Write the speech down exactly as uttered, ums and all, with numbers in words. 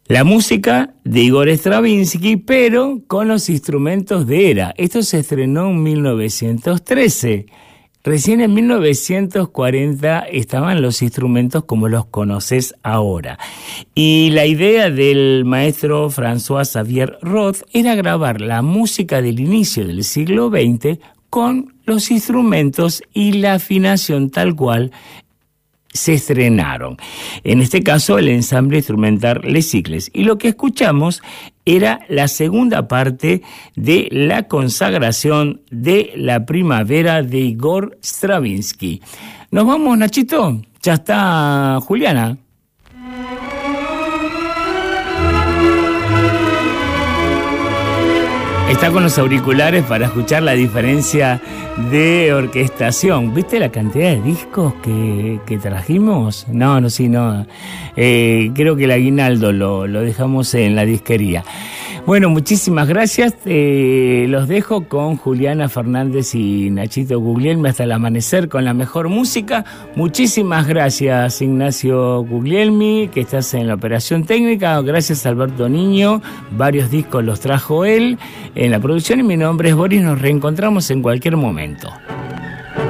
La música de Igor Stravinsky, pero con los instrumentos de Era. Esto se estrenó en mil novecientos trece. Recién en mil novecientos cuarenta estaban los instrumentos como los conoces ahora. Y la idea del maestro François Xavier Roth era grabar la música del inicio del siglo veinte con los instrumentos y la afinación tal cual se estrenaron. En este caso, el ensamble instrumental Les Cicles. Y lo que escuchamos era la segunda parte de la consagración de la primavera de Igor Stravinsky. ¿Nos vamos, Nachito? Ya está Juliana. Está con los auriculares para escuchar la diferencia de orquestación. ¿Viste la cantidad de discos que, que trajimos? No, no, sí, no. Eh, creo que el aguinaldo lo, lo dejamos en la disquería. Bueno, muchísimas gracias. Eh, los dejo con Juliana Fernández y Nachito Guglielmi hasta el amanecer con la mejor música. Muchísimas gracias, Ignacio Guglielmi, que estás en la operación técnica. Gracias, Alberto Niño. Varios discos los trajo él en la producción y mi nombre es Boris. Nos reencontramos en cualquier momento.